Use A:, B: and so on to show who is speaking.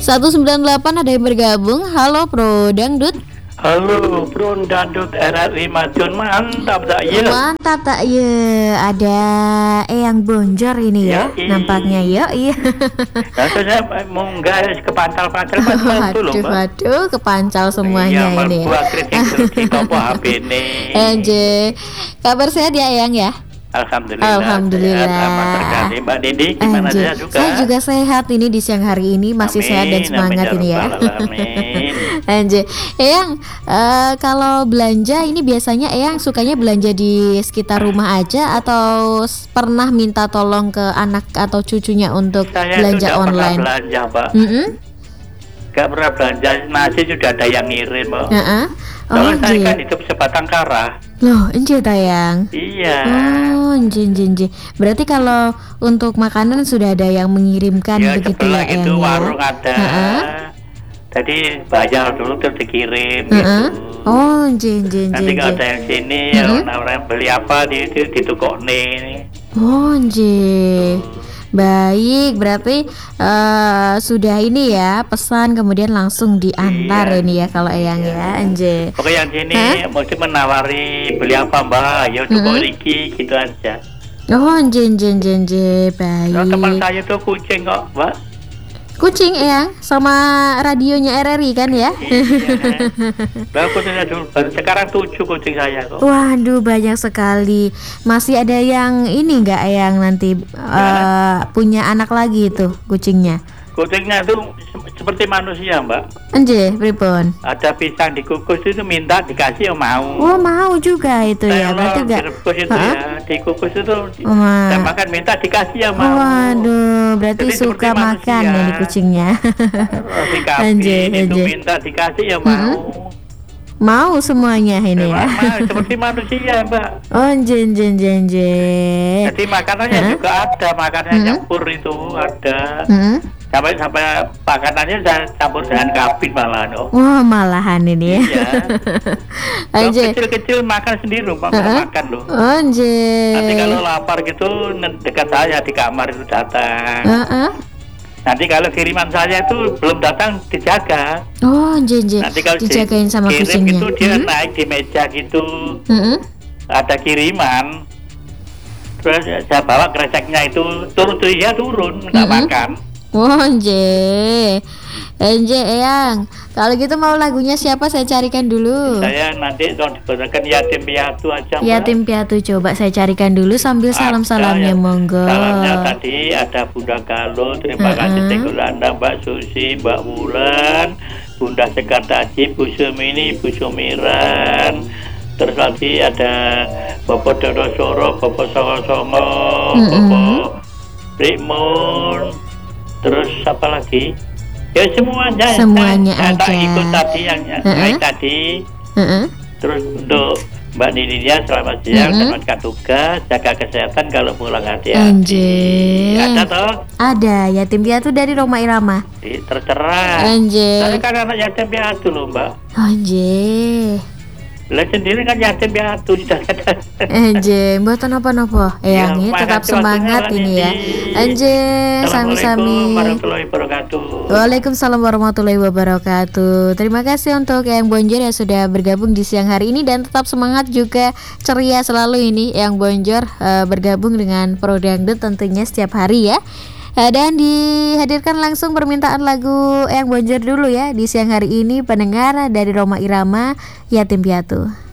A: 198 ada yang bergabung. Halo Pro Dangdut.
B: Halo Bro Dangdut RRI Madiun, mantap tak ya?
A: Mantap tak ya? Ada Eyang Bonjor ini ya, nampaknya ya. Iya.
B: Nanti saya munggah ke pancal-pancal
A: Waduh, waduh, kepancal semuanya
B: iya,
A: ini ya.
B: Kritik HP ini.
A: Anje, kabar sehat ya Eyang ya?
B: Alhamdulillah. Selamat terkali Mbak Didi, gimana saya juga?
A: Saya juga sehat ini di siang hari ini, masih sehat dan semangat ini ya. Anje, Eyang, kalau belanja ini biasanya Eyang sukanya belanja di sekitar rumah aja atau pernah minta tolong ke anak atau cucunya untuk
B: saya
A: belanja online?
B: Saya belanja, Pak. Gak pernah belanja, masih sudah ada yang ngirim, Pak. Soalnya saya kan hidup sebatang kara.
A: Loh, enje tayang.
B: Iya.
A: Oh, enje. Berarti kalau untuk makanan sudah ada yang mengirimkan
B: ya,
A: begitu ya, Eyang
B: itu
A: ya?
B: Warung ada. Tadi bayar dulu terus dikirim gitu.
A: Oh, enje.
B: Nanti kalau ada yang sini, orang beli apa ditukokne.
A: Oh, enje. Baik, berarti sudah ini ya, pesan kemudian langsung diantar ini ya kalau Eyang ya, Anje.
B: Oke, yang sini mungkin menawari beli apa Mbak, ya coba Riki gitu aja.
A: Oh, Anje, baik.
B: Nah, teman saya tuh kucing kok Mbak.
A: Kucing Eyang, sama radionya RRI kan ya?
B: Iya. Kucingnya dulu, sekarang 7 kucing saya kok.
A: Waduh, banyak sekali. Masih ada yang ini nggak Eyang nanti punya anak lagi itu kucingnya?
B: Kucingnya itu seperti manusia Mbak.
A: Anje, pripun?
B: Ada pisang dikukus itu minta dikasih mau.
A: Oh, mau juga itu ya, berarti enggak?
B: Direbus itu ya, dikukus itu saya makan minta dikasih mau.
A: Waduh, berarti jadi suka makan ya di kucingnya.
B: Anje, itu minta dikasih ya mau.
A: Mau semuanya ini ya.
B: Seperti manusia Mbak.
A: Oh, jen.
B: Jadi makanannya juga ada, makanan campur itu ada. Sampai makanannya saya campur dengan kabin malah.
A: Wah, malahan ini ya.
B: Iya. Kecil-kecil makan sendiri makan loh.
A: Anje.
B: Nanti kalau lapar gitu dekat saya di kamar itu datang. Nanti kalau kiriman saya itu belum datang dijaga.
A: Oh, jen.
B: Nanti kalau
A: dijagain sama
B: kirim
A: kucingnya.
B: Gitu dia naik di meja gitu. Ada kiriman. Terus saya bawa kreseknya itu turun nggak makan.
A: Oh, Anje, Eyang. Kalau gitu mau lagunya siapa saya carikan dulu.
B: Saya nanti kalau dibacakan Yatim Piatu aja Mbak.
A: Yatim Piatu coba saya carikan dulu sambil salam-salamnya monggo.
B: Salamnya tadi ada Bunda Galuh, terima kasih Tegulanda, Mbak Susi, Mbak Wulan, Bunda Sekartaji, Bu Sumini, Bu Sumiran. Terus lagi ada Bapak Dodo Soro, Bapak Songo, Bapak Rikmun. Terus apa lagi? Ya semuanya
A: aja.
B: Ikut tadi yang tadi. Terus untuk Mbak Nidia selamat siang, selamat tugas, jaga kesehatan kalau pulang hati-hati. Ada toh?
A: Ada, Yatim Piatu dari Roma Irama.
B: Terserah. Saya kan anak yatim piatu loh Mbak.
A: Anje.
B: Lah sendiri kan yatim piatu sudah ada.
A: Anje, mboten napa-napa. Eyang ini tetap semangat ini ya. Anje, sami-sami. Waalaikumsalam warahmatullahi wabarakatuh. Terima kasih untuk Eyang Bonjor yang sudah bergabung di siang hari ini dan tetap semangat juga ceria selalu ini Eyang Bonjor bergabung dengan Pro Dangdut tentunya setiap hari ya. Dan dihadirkan langsung permintaan lagu Eyang Bonjor dulu ya di siang hari ini pendengar dari Roma Irama Yatim Piatu.